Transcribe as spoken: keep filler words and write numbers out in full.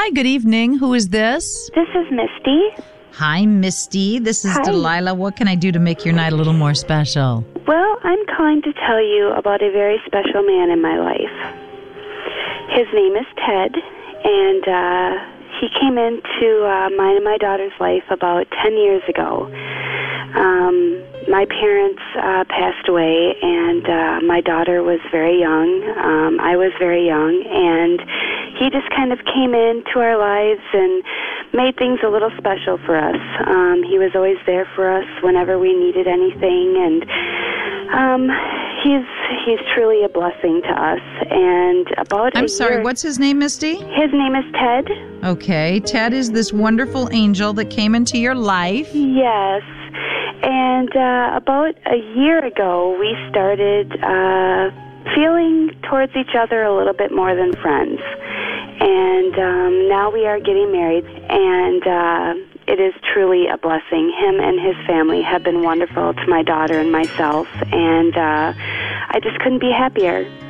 Hi, good evening. Who is this? This is Misty. Hi, Misty. This is Hi. Delilah. What can I do to make your night a little more special? Well, I'm calling to tell you about a very special man in my life. His name is Ted, and uh, he came into uh, mine and my daughter's life about ten years ago. Um, my parents uh, passed away, and uh, my daughter was very young. Um, I was very young, and he just kind of came into our lives and made things a little special for us. Um, he was always there for us whenever we needed anything, and um, he's he's truly a blessing to us. And about I'm a sorry, year, what's his name, Misty? his name is Ted. Okay, Ted is this wonderful angel that came into your life. Yes. And uh, about a year ago, we started uh, feeling towards each other a little bit more than friends. And um, now we are getting married, and uh, it is truly a blessing. Him and his family have been wonderful to my daughter and myself, and uh, I just couldn't be happier.